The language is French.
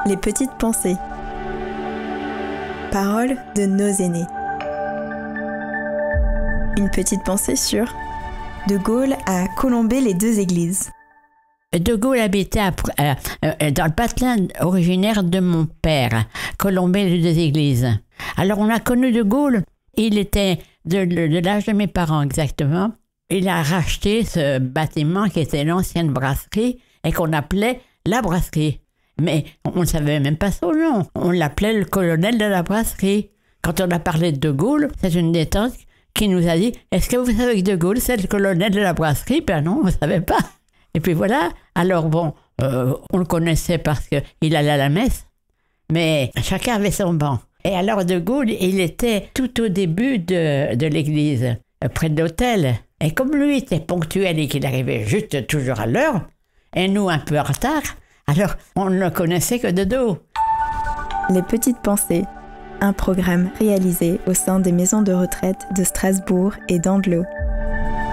Les petites pensées. Paroles de nos aînés. Une petite pensée sur De Gaulle a colombé les deux églises. De Gaulle habitait dans le patelin originaire de mon père, colombé les deux églises. Alors on a connu De Gaulle, il était de l'âge de mes parents exactement. Il a racheté ce bâtiment qui était l'ancienne brasserie et qu'on appelait la brasserie. Mais on ne savait même pas son nom. On l'appelait le colonel de la brasserie. Quand on a parlé de Gaulle, c'est une des tantes qui nous a dit « Est-ce que vous savez que De Gaulle, c'est le colonel de la brasserie ?» Ben non, on ne savait pas. Et puis voilà. Alors bon, on le connaissait parce qu'il allait à la messe, mais chacun avait son banc. Et alors De Gaulle, il était tout au début de l'église, près de l'autel. Et comme lui était ponctuel et qu'il arrivait juste toujours à l'heure, et nous un peu en retard, alors on ne le connaissait que de dos. Les petites pensées, un programme réalisé au sein des maisons de retraite de Strasbourg et d'Andlau.